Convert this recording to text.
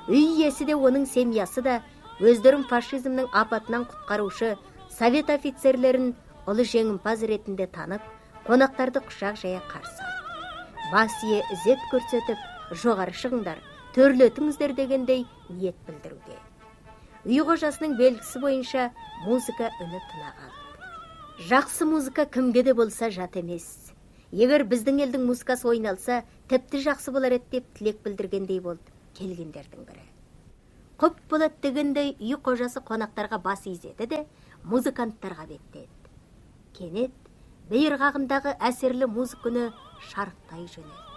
үй иесі де оның семьясы да өздерін фашизмнің апатынан құтқарушы совет офицерлерін ұлы жеңімпаз ретінде танып, қонақтарды құшақ жая қарсы алды. Бас ие ізет көрсетіп, жоғары шығыңдар, төрлетіңіздер дегендей ниет білдіруде. Үй қожасының белгісі бойынша музыка үні тына қалды. Жақсы музыка кімге де болса жат емес. Егер біздің елдің музыкасы ойналса, тіпті жақсы болар еді деп тілек білдіргендей болды келгендердің бірі. Құп болады дегендей үй қожасы қонақтарға бас изеді де музыканттарға беттеді. Кенет бейірғағындағы әсерлі музык үні шарықтай жөнелді.